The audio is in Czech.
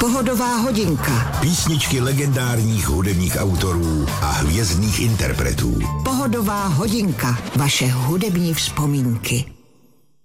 Pohodová hodinka. Písničky legendárních hudebních autorů a hvězdných interpretů. Pohodová hodinka. Vaše hudební vzpomínky.